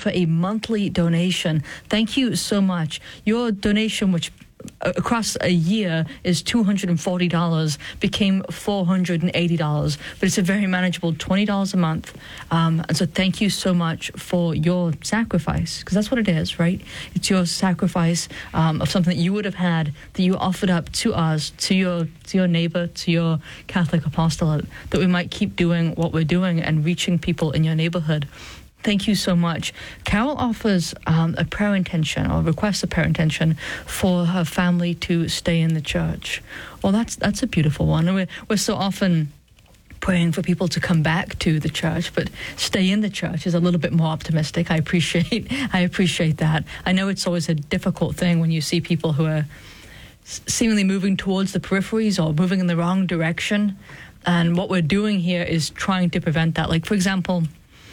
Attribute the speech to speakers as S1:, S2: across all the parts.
S1: for a monthly donation. Thank you so much. Your donation, which across a year is $240, became $480, but it's a very manageable $20 a month. And so thank you so much for your sacrifice, because that's what it is, right? It's your sacrifice of something that you would have had, that you offered up to us, to your neighbor, to your Catholic apostolate, that we might keep doing what we're doing and reaching people in your neighborhood. Thank you so much. Carol offers a prayer intention, or requests a prayer intention for her family to stay in the church. Well, that's a beautiful one. And we're so often praying for people to come back to the church, but stay in the church is a little bit more optimistic. I appreciate that. I know it's always a difficult thing when you see people who are seemingly moving towards the peripheries or moving in the wrong direction. And what we're doing here is trying to prevent that. Like, for example,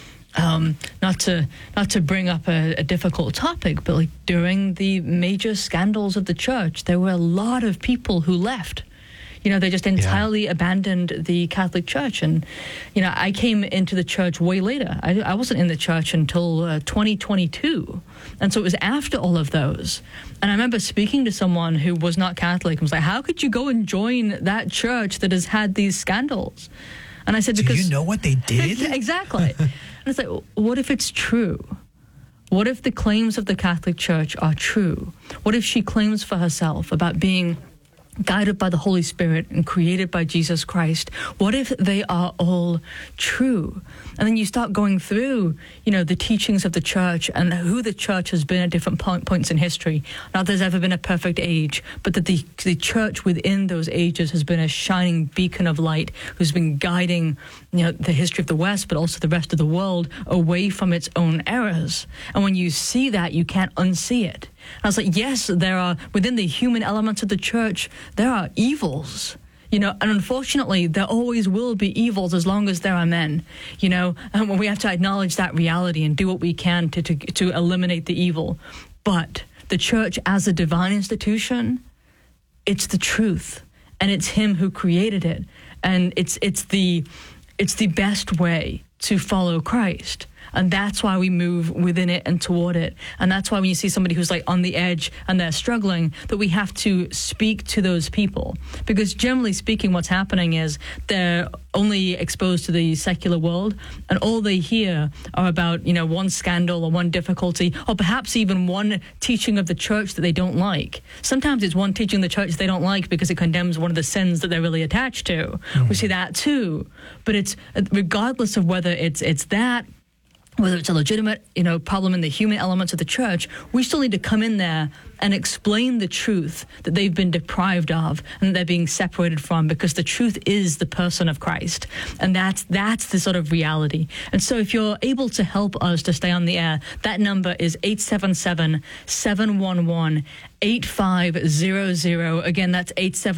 S1: not to bring up a difficult topic, but like during the major scandals of the church, there were a lot of people who left. You know, they just entirely abandoned the Catholic Church. And, you know, I came into the church way later. I wasn't in the church until 2022. And so it was after all of those. And I remember speaking to someone who was not Catholic and was like, how could you go and join that church that has had these scandals? And I said, because...
S2: Do you know what they did?
S1: Exactly. And it's like, what if it's true? What if the claims of the Catholic Church are true? What if she claims for herself about being guided by the Holy Spirit and created by Jesus Christ? What if they are all true? And then you start going through, you know, the teachings of the church and who the church has been at different points in history. Not that there's ever been a perfect age, but that the church within those ages has been a shining beacon of light who's been guiding, you know, the history of the West, but also the rest of the world away from its own errors. And when you see that, you can't unsee it. And I was like, yes, there are, within the human elements of the church, there are evils, you know, and unfortunately, there always will be evils as long as there are men, you know, and we have to acknowledge that reality and do what we can to eliminate the evil. But the church as a divine institution, it's the truth, and it's Him who created it, and it's the best way to follow Christ. And that's why we move within it and toward it. And that's why when you see somebody who's like on the edge and they're struggling, that we have to speak to those people. Because generally speaking, what's happening is they're only exposed to the secular world, and all they hear are about, you know, one scandal or one difficulty, or perhaps even one teaching of the church that they don't like. Sometimes it's one teaching of the church they don't like because it condemns one of the sins that they're really attached to. Mm-hmm. We see that too. But it's regardless of whether it's that, whether it's a legitimate, you know, problem in the human elements of the church, we still need to come in there and explain the truth that they've been deprived of and that they're being separated from, because the truth is the person of Christ. And that's the sort of reality. And so if you're able to help us to stay on the air, that number is 877-711-8500. Again, that's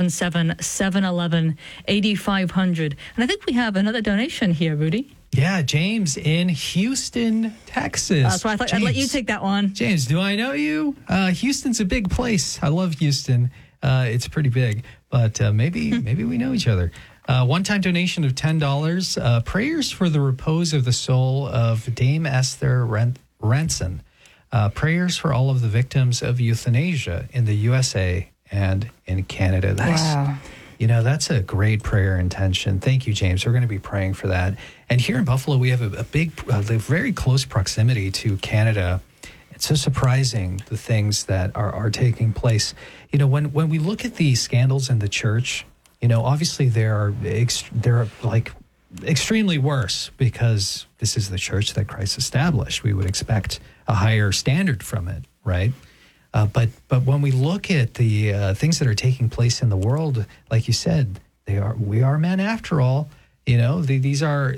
S1: 877-711-8500. And I think we have another donation here, Rudy.
S2: Yeah, James in Houston, Texas.
S1: That's why I thought I'd let you take that one.
S2: James, do I know you? Houston's a big place. I love Houston. It's pretty big, but maybe we know each other. One-time donation of $10. Prayers for the repose of the soul of Dame Esther Ranson. Prayers for all of the victims of euthanasia in the USA and in Canada.
S1: Wow.
S2: You know, that's a great prayer intention. Thank you, James. We're going to be praying for that. And here in Buffalo, we have a very close proximity to Canada. It's so surprising, the things that are taking place. You know, when we look at the scandals in the church, you know, obviously they're like extremely worse, because this is the church that Christ established. We would expect a higher standard from it, right? But when we look at the things that are taking place in the world, like you said, we are men after all. You know, these are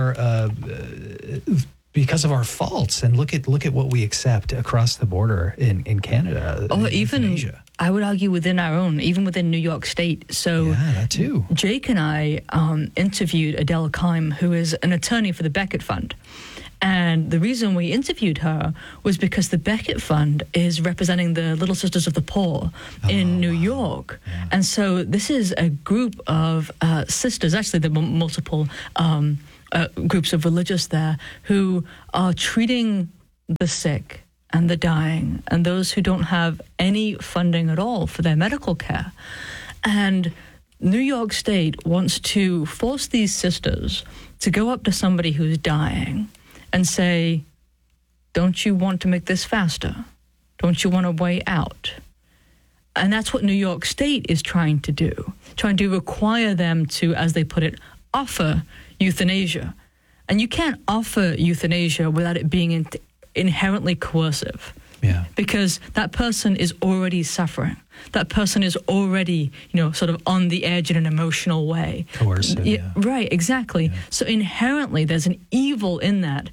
S2: because of our faults. And look at what we accept across the border in Canada.
S1: Or even Asia. I would argue within our own, even within New York State. So
S2: yeah, that too.
S1: Jake and I interviewed Adele Keim, who is an attorney for the Becket Fund. And the reason we interviewed her was because the Becket Fund is representing the Little Sisters of the Poor in New York. Yeah. And so this is a group of sisters, actually there were multiple groups of religious there, who are treating the sick and the dying and those who don't have any funding at all for their medical care. And New York State wants to force these sisters to go up to somebody who's dying and say, don't you want to make this faster? Don't you want a way out? And that's what New York State is trying to do, trying to require them to, as they put it, offer euthanasia. And you can't offer euthanasia without it being inherently coercive.
S2: Yeah.
S1: Because that person is already suffering. That person is already, sort of on the edge in an emotional way.
S2: Coercive, yeah.
S1: Right, exactly. Yeah. So inherently there's an evil in that,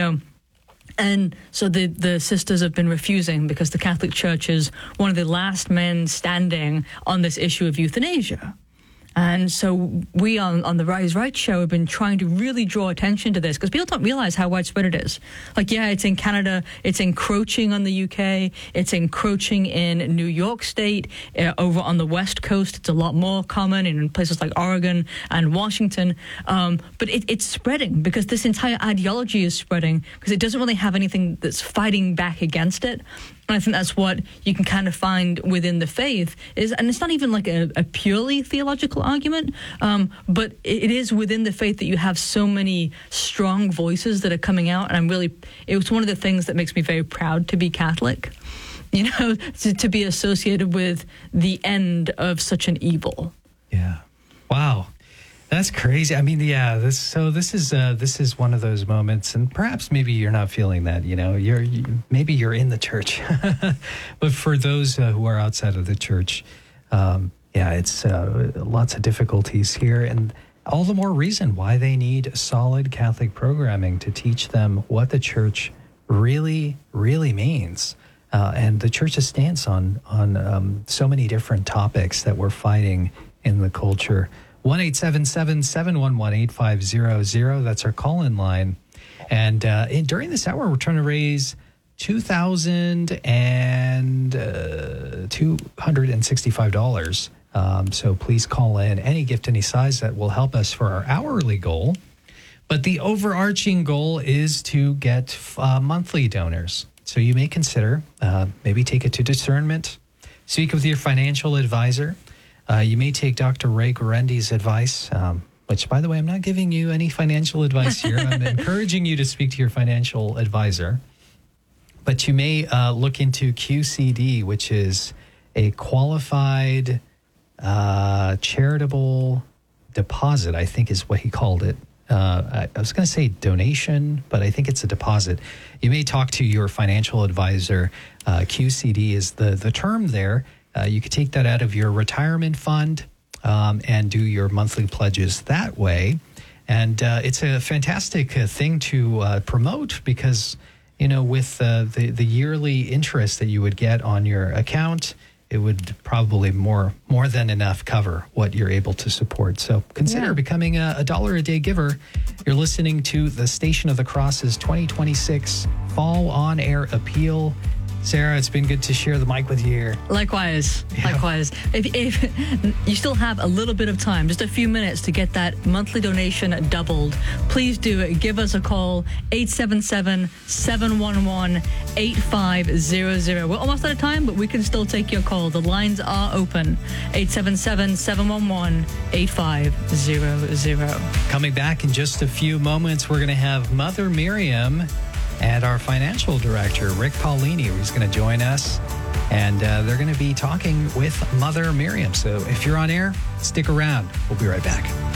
S1: And so the sisters have been refusing because the Catholic Church is one of the last men standing on this issue of euthanasia. And so we on the Rise Right show have been trying to really draw attention to this because people don't realize how widespread it is. Like, yeah, it's in Canada, it's encroaching on the UK, it's encroaching in New York State, over on the West Coast, it's a lot more common in places like Oregon and Washington. But it's spreading because this entire ideology is spreading because it doesn't really have anything that's fighting back against it. And I think that's what you can kind of find within the faith and it's not even like a purely theological argument, but it is within the faith that you have so many strong voices that are coming out. And it was one of the things that makes me very proud to be Catholic, to be associated with the end of such an evil.
S2: Yeah. Wow. That's crazy. I mean, yeah. This is one of those moments, and perhaps maybe you're not feeling that. Maybe you're in the church, but for those who are outside of the church, it's lots of difficulties here, and all the more reason why they need solid Catholic programming to teach them what the church really, really means, and the church's stance on so many different topics that we're fighting in the culture. 1-877-711-8500. That's our call-in line. And during this hour, we're trying to raise $2,265. So please call in any gift, any size that will help us for our hourly goal. But the overarching goal is to get monthly donors. So you may consider maybe take it to discernment, speak with your financial advisor. You may take Dr. Ray Guarendi's advice, which, by the way, I'm not giving you any financial advice here. I'm encouraging you to speak to your financial advisor. But you may look into QCD, which is a qualified charitable deposit, I think is what he called it. I was going to say donation, but I think it's a deposit. You may talk to your financial advisor. QCD is the term there. You could take that out of your retirement fund and do your monthly pledges that way. And it's a fantastic thing to promote because, with the yearly interest that you would get on your account, it would probably more than enough cover what you're able to support. So consider becoming a $1 a day giver. You're listening to the Station of the Cross's 2026 Fall On Air Appeal. Sarah, it's been good to share the mic with you here.
S1: Likewise. If you still have a little bit of time, just a few minutes to get that monthly donation doubled, please do it. Give us a call, 877-711-8500. We're almost out of time, but we can still take your call. The lines are open, 877-711-8500.
S2: Coming back in just a few moments, we're going to have Mother Miriam and our financial director, Rick Paulini, who's going to join us. And they're going to be talking with Mother Miriam. So if you're on air, stick around. We'll be right back.